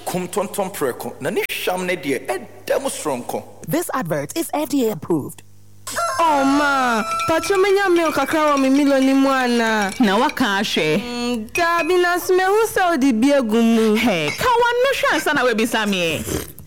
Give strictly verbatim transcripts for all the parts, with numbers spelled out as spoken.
kum tonton preko na ni hwam ne de e dem stronko. This advert is F D A approved. Oh ma, pachomenya milk kakra wa mi milo ni mwana. Na waka ahwe. Gabi na sme hu so di biegumu. Hey, ka wanu hwa sana we bisame.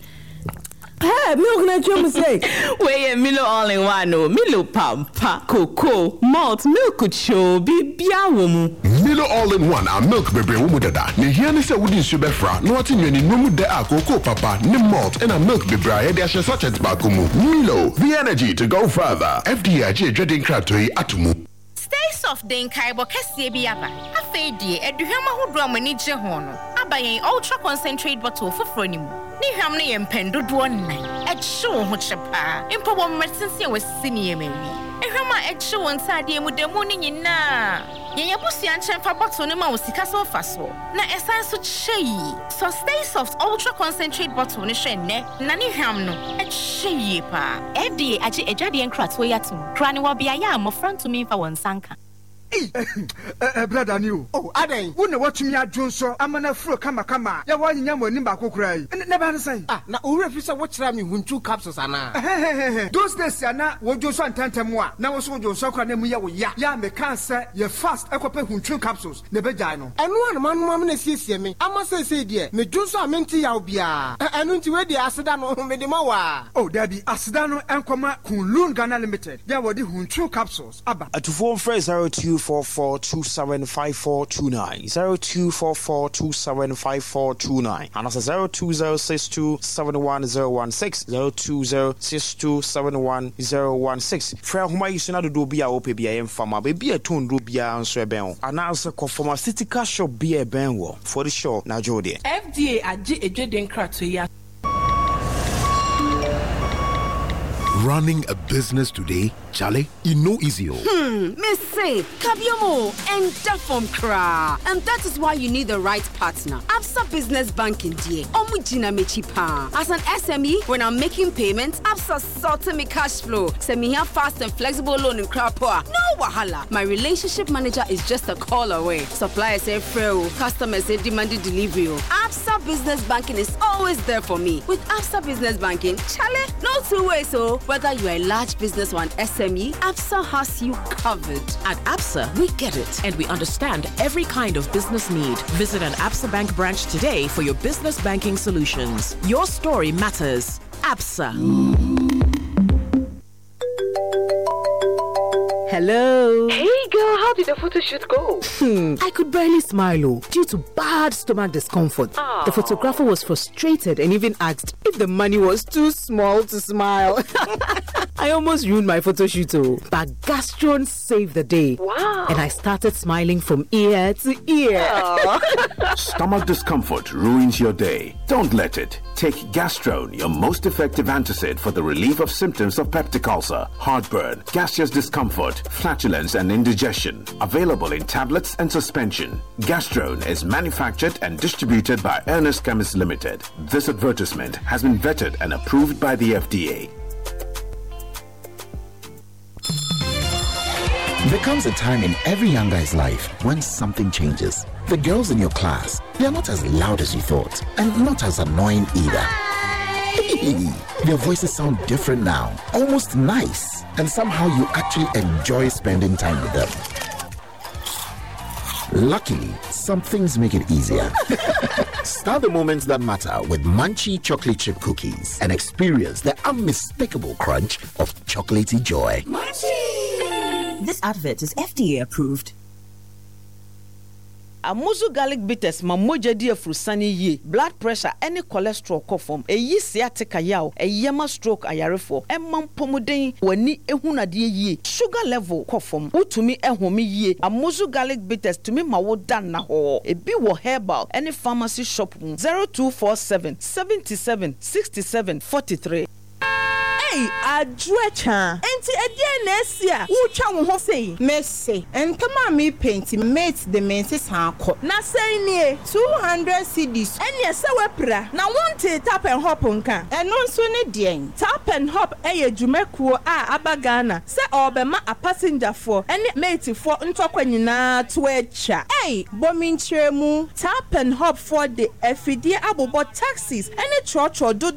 Hey, milk na chum say. We Milo all in one no. Milo pampa, cocoa, malt, milk cho bibia wo mu. Milo all in one a milk bebe wo mu dada. Ne hia ne se wodi nsu befra. No ati nwani no mu de a cocoa papa, ne malt and a milk bebe a de ahye sachet ba komu. Milo, the energy to go further. F D A je dredin krato yi atumu. Stay soft den kaibo kese bi aba. Afei die eduhwam ahodo amani je ho no. Aba yen ultra concentrate bottle foforo ni mu. Ni hwam ne yen pendodo nnan. E hye ho chepa. Impo bo medicine we sini yemewi. Ehwam a e hye won sade mu demu ni nyina. Yen yabusia nchemfa bottle ne ma wo sika so fa so. Na esan so chei. So stay soft ultra concentrate bottle ne hwe ne. Na ni hwam no e hye pa. F D A age edwade enkrato yatum. Kra ne wo bia ya amofra ntumi fa won sanka. Eh, eh, brother new. Oh, Aden. Who know what you mean, Johnson? I'm an afro kama kama. Ya wani nyamo nimba kukrai. Never say. Ah, na ure fisa watch rami hun two capsules ana. Those days yana wo Johnson and tante moi. Na wo so Johnson kwa nemu ya wo ya. Ya me cancer ye fast ekope hun two capsules. Ne beja no. Enu an man mo na siesie me. Ama say say die. Me Johnson amenti ya obia. Enu nti we die aseda no me de ma wa. Oh, there be aseda no enkoma Kunlun Ghana Limited. Ya wo di hun two capsules. Aba. Atufo phrase zero two four four two seven five four two nine zero two four four two seven five four two nine and that's zero two zero six two seven one zero one six zero two zero six two seven one zero one six. Fra homa yisuna do bia ope bia em fama be bia ton do bia anso ben announce ko pharmaceutical shop bia ben wo for the show na jode F D A age edweden krato ya. Running a business today, Charlie, you know easy. Hmm, Miss Say, Kabiomo, and Dafom Kra. And that is why you need the right partner. Absa Business Banking, dear. Omujina Mechipa. As an S M E, when I'm making payments, Absa sorted me cash flow. Send me here fast and flexible loan in Krapoa. No wahala. My relationship manager is just a call away. Suppliers say frail, customers say demanded delivery. Absa Business Banking is always there for me. With Absa Business Banking, Charlie, no two ways, so. Whether you are a large business or an S M E, Absa has you covered. At Absa, we get it and we understand every kind of business need. Visit an Absa Bank branch today for your business banking solutions. Your story matters. Absa. Hello. Hey girl, how did the photo shoot go? Hmm, I could barely smile oh, due to bad stomach discomfort. Aww. The photographer was frustrated and even asked if the money was too small to smile. I almost ruined my photo shoot oh, but Gastron saved the day. Wow. And I started smiling from ear to ear. Stomach discomfort ruins your day. Don't let it. Take Gastrone, your most effective antacid for the relief of symptoms of peptic ulcer, heartburn, gaseous discomfort, flatulence and indigestion. Available in tablets and suspension. Gastrone is manufactured and distributed by Ernest Chemist Limited. This advertisement has been vetted and approved by the F D A. There comes a time in every young guy's life when something changes. The girls in your class, they are not as loud as you thought, and not as annoying either. Their voices sound different now, almost nice, and somehow you actually enjoy spending time with them. Luckily, some things make it easier. Start the moments that matter with Munchie chocolate chip cookies and experience the unmistakable crunch of chocolatey joy. Munchie! This advert is F D A approved. Amuzu garlic bitters ma moja di afrusani ye blood pressure any cholesterol kofom eyi sciatica yaw eyema stroke ayarefo emam pomuden wani ehunade ye sugar level kofom utumi ehome ye Amuzu garlic bitters tumi ma wo dan na ho ebi wo herbal any pharmacy shop zero two four seven seven seven six seven four three. Hey, adwecha. Enti edie na esia. Ucha wo ho sei. Messi. Entama mi paint mate the menses hanko. Na sei nie two hundred cedis. Enya se wepra. Na wonte tap and hop nka. Eno nso ne deɛn. Tap and hop eye dwumekuo a abagana. Se obema a passenger for any mate for ntokwa nyina to echa. Hey, bomi nkyeremu. Tap and hop for the F D A abobo taxis. Any church or do